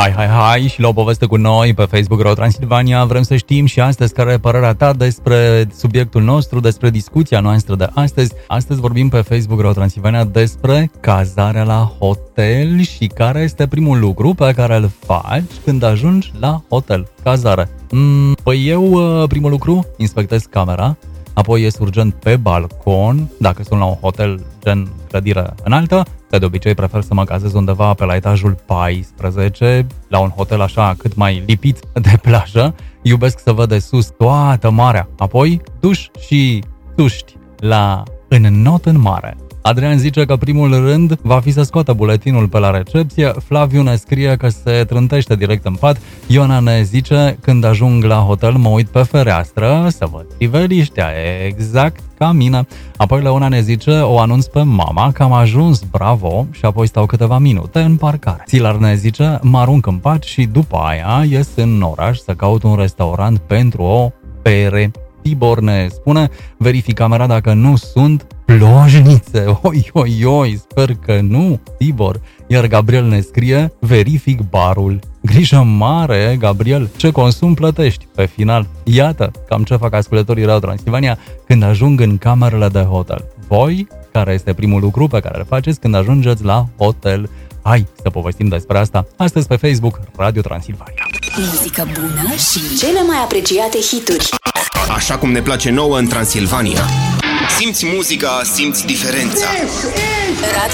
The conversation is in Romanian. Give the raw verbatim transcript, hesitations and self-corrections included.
Hai, hai, hai și la o poveste cu noi pe Facebook Radio Transilvania. Vrem să știm și astăzi care e părerea ta despre subiectul nostru, despre discuția noastră de astăzi. Astăzi vorbim pe Facebook Radio Transilvania despre cazarea la hotel și care este primul lucru pe care îl faci când ajungi la hotel. Cazare. Mm, păi eu, primul lucru, inspectez camera, apoi ies urgent pe balcon, dacă sunt la un hotel gen clădire înaltă, că de obicei prefer să mă cazez undeva pe la etajul paisprezece, la un hotel așa cât mai lipit de plajă. Iubesc să văd de sus toată marea, apoi duș și tuști la înnot în mare. Adrian zice că primul rând va fi să scoată buletinul pe la recepție, Flaviu ne scrie că se trântește direct în pat, Iona ne zice când ajung la hotel mă uit pe fereastră să văd priveliștea, exact ca mine. Apoi Leona ne zice o anunț pe mama că am ajuns, bravo, și apoi stau câteva minute în parcare. Țilar ne zice mă arunc în pat și după aia ies în oraș să caut un restaurant pentru o bere. Tibor ne spune, verific camera dacă nu sunt plojnițe. Oi, oi, oi, sper că nu, Tibor. Iar Gabriel ne scrie, verific barul. Grijă mare, Gabriel, ce consum plătești pe final. Iată cam ce fac ascultătorii Radio Transilvania când ajung în camerele de hotel. Voi, care este primul lucru pe care îl faceți când ajungeți la hotel? Hai să povestim despre asta astăzi pe Facebook Radio Transilvania. Muzică bună și cele mai apreciate hituri. Așa cum ne place nouă în Transilvania. Simți muzica, simți diferența.